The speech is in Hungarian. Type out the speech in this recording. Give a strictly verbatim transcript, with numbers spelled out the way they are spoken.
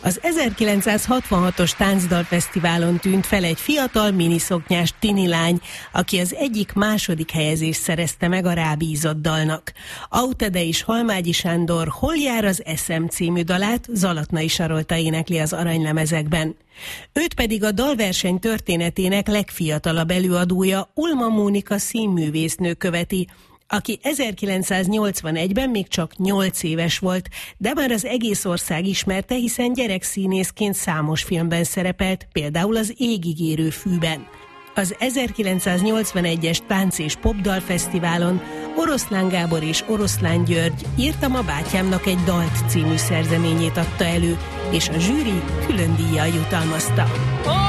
Az ezerkilencszázhatvanhatos táncdalfesztiválon tűnt fel egy fiatal miniszoknyás tinilány, aki az egyik második helyezést szerezte meg a rábízott dalnak. Autede és Halmágyi Sándor Hol jár az eszem című dalát Zalatnai Sarolta énekli az aranylemezekben. Őt pedig a dalverseny történetének legfiatalabb előadója, Ulma Mónika színművésznő követi, aki ezerkilencszáznyolcvanegyben még csak nyolc éves volt, de már az egész ország ismerte, hiszen gyerekszínészként számos filmben szerepelt, például az Égig-érő fűben. Az ezerkilencszáznyolcvanegyes Tánc és Popdalfesztiválon Oroszlán Gábor és Oroszlán György Írtam a bátyámnak egy dalt című szerzeményét adta elő, és a zsűri külön díjjal jutalmazta.